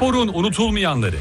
Sporun unutulmayanları.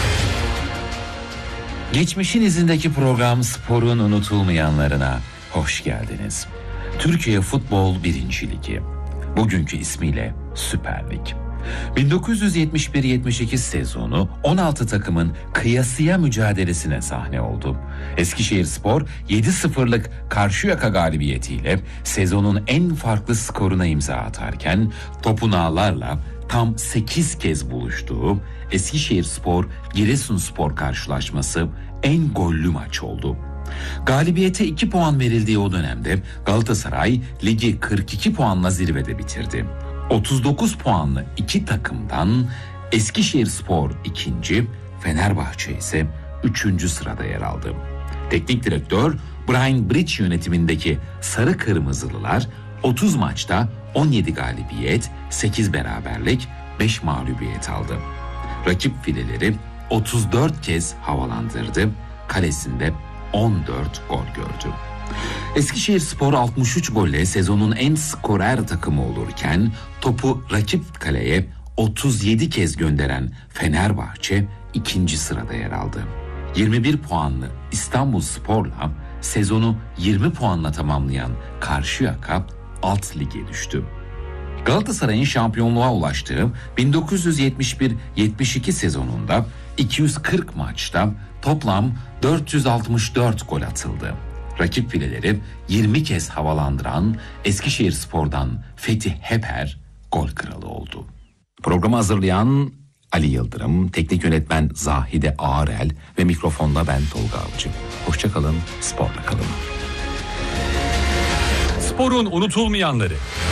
Geçmişin izindeki program Sporun unutulmayanlarına hoş geldiniz. Türkiye Futbol 1. Ligi. Bugünkü ismiyle Süper Lig. 1971-72 sezonu 16 takımın kıyasıya mücadelesine sahne oldu. Eskişehirspor 7-0'lık Karşıyaka galibiyetiyle sezonun en farklı skoruna imza atarken topun ağlarla tam 8 kez buluştuğu Eskişehirspor Giresunspor karşılaşması en gollü maç oldu. Galibiyete 2 puan verildiği o dönemde Galatasaray ligi 42 puanla zirvede bitirdi. 39 puanlı iki takımdan Eskişehirspor 2. Fenerbahçe ise 3. sırada yer aldı. Teknik direktör Brian Bridge yönetimindeki Sarı Kırmızılılar 30 maçta 17 galibiyet, 8 beraberlik, 5 mağlubiyet aldı. Rakip fileleri 34 kez havalandırdı, kalesinde 14 gol gördü. Eskişehirspor 63 golle sezonun en skorer takımı olurken topu rakip kaleye 37 kez gönderen Fenerbahçe 2. sırada yer aldı. 21 puanlı İstanbulspor'la sezonu 20 puanla tamamlayan Karşıyaka alt lige düştü. Galatasaray'ın şampiyonluğa ulaştığı 1971-72 sezonunda 240 maçta toplam 464 gol atıldı. Rakip fileleri 20 kez havalandıran Eskişehirspor'dan Fethi Heper gol kralı oldu. Programı hazırlayan Ali Yıldırım, teknik yönetmen Zahide Ağarel ve mikrofonda ben Tolga Avcı. Hoşça kalın, sporla kalın. Sporun unutulmayanları.